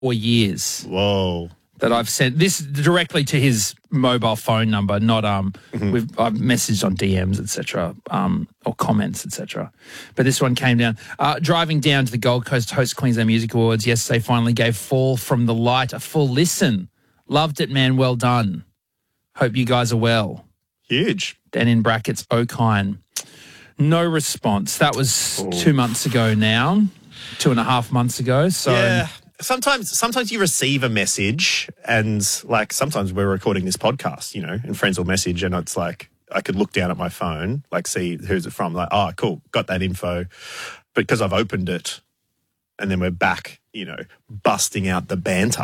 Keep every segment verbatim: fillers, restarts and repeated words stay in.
four years Whoa. that I've sent this directly to his mobile phone number, not um. Mm-hmm. We've I've messaged on D Ms, et cetera, um, or comments, et cetera. But this one came down. Uh, driving down to the Gold Coast to host Queensland Music Awards yesterday, finally gave Fall from the Light a full listen. Loved it, man. Well done. Hope you guys are well. Huge. Then in brackets, Okine. No response. That was Ooh. two months ago now, two and a half months ago. So yeah. Sometimes, sometimes you receive a message, and like sometimes we're recording this podcast, you know, and friends will message, and it's like I could look down at my phone, like see who's it from, like oh cool, got that info, but because I've opened it, and then we're back, you know, busting out the banter.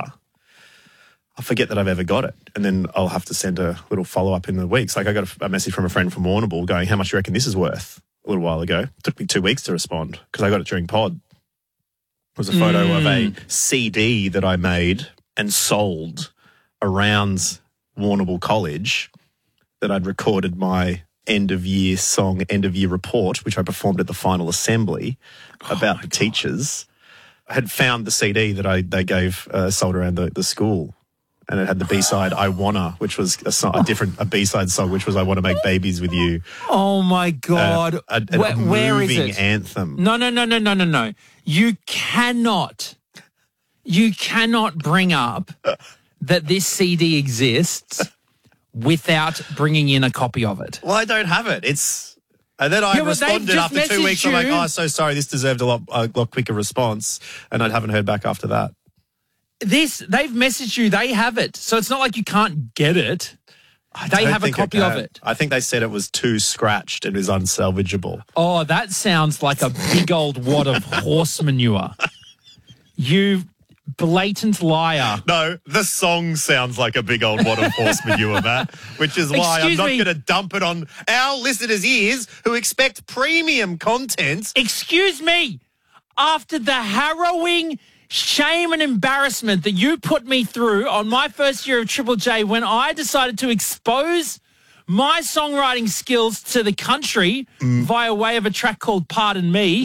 I forget that I've ever got it, and then I'll have to send a little follow up in the weeks. Like I got a, a message from a friend from Warrnambool going, "How much do you reckon this is worth?" A little while ago. It took me two weeks to respond because I got it during pod. It was a photo mm. of a C D that I made and sold around Warrnambool College that I'd recorded my end of year song, end of year report, which I performed at the final assembly about oh the God. teachers. I had found the C D that I they gave uh, sold around the, the school. And it had the B-side, I Wanna, which was a, song, a different, a B-side song, which was I Wanna Make Babies With You. Oh, my God. Uh, a, a, where, a where is moving it? anthem. No, no, no, no, no, no, no. You cannot, you cannot bring up that this C D exists without bringing in a copy of it. Well, I don't have it. It's... And then I yeah, responded after two weeks. You. I'm like, oh, so sorry, this deserved a lot, a lot quicker response. And I haven't heard back after that. This, they've messaged you, they have it. So it's not like you can't get it. I they have a copy of it. I think they said it was too scratched and is unsalvageable. Oh, that sounds like a big old wad of horse manure. You blatant liar. No, the song sounds like a big old wad of horse manure, Matt, which is why Excuse I'm not going to dump it on our listeners' ears who expect premium content. Excuse me. After the harrowing shame and embarrassment that you put me through on my first year of Triple J when I decided to expose my songwriting skills to the country mm. via way of a track called Pardon Me,